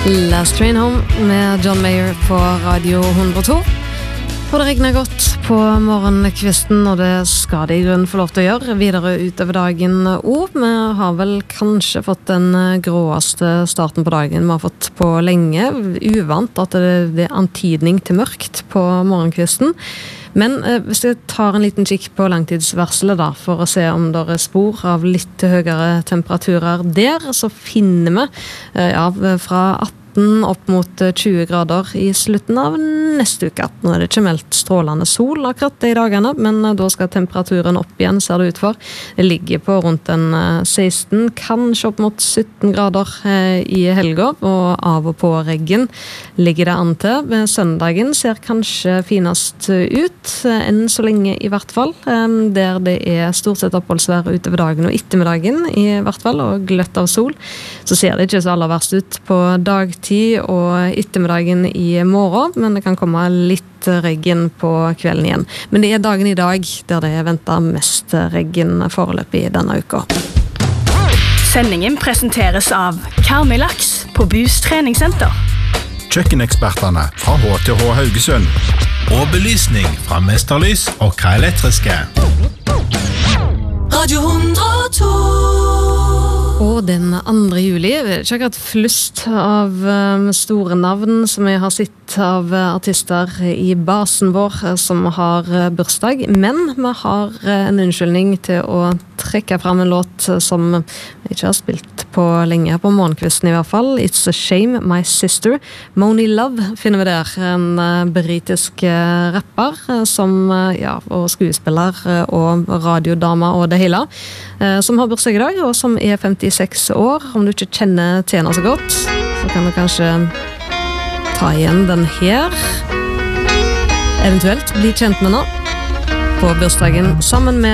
Last Train Home med John Mayer på Radio 102. Og det regner godt på morgenkvisten, og det skal det i grunnen få lov til å gjøre videre utover dagen også. Vi har vel kanskje fått den gråeste starten på dagen vi har fått på lenge. Uvant at det antydning til mørkt på morgenkvisten. Men hvis jeg tar en liten kikk på langtidsvarselet da, for å se om det er spor av litt høyere temperaturer der, så finner vi fra 18 opp mot 20 grader i slutten av neste uke. Nå er det ikke meldt strålende sol akkurat de dagene, men da skal temperaturen opp igjen, ser det ut for. Det ligger på rundt en 16, kanskje opp mot 17 grader i helga, og av og på regn ligger det an til. Søndagen ser kanskje finest ut, enn så lenge i hvert fall, der det er stort sett oppholdsvær utover dagen og ettermiddagen i hvert fall, og gløtt av sol. Så ser det ikke så aller verst ut på dagtid og ettermiddagen i morgen, men det kan komme litt regn på kvelden igjen. Men det er dagen i dag der det er ventet mest regn foreløpig denne uka. Sendingen presenteres av Karmilaks på Bus treningssenter. Kjøkkenekspertene fra HTH Haugesund. Og belysning fra Mesterlys og Kra Elektriske. Radio 102. Og den 2. juli, ikke akkurat flust av store navn som jeg har sett av artister i basen vår som har bursdag, men vi har en unnskyldning til å trekke frem en låt som jeg ikke har spilt på lenge på morgenkvisten i hvert fall. It's a Shame, My Sister. Moni Love finner vi der, en britisk rapper som, og skuespiller og radiodama og det hele, som har bursdag i dag, og som er 56 år. Om du ikke kjenner til henne så godt, så kan du kanskje ta igjen den her. Eventuelt bli kjent med henne på bursdagen sammen med